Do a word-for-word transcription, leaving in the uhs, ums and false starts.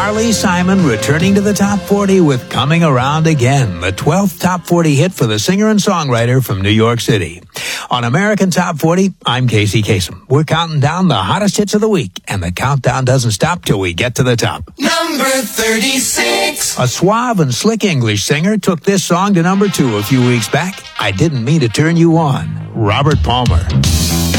Carly Simon returning to the top forty with Coming Around Again, the twelfth top forty hit for the singer and songwriter from New York City. On American Top forty, I'm Casey Kasem. We're counting down the hottest hits of the week, and the countdown doesn't stop till we get to the top. Number thirty-six. A suave and slick English singer took this song to number two a few weeks back. I Didn't Mean to Turn You On. Robert Palmer.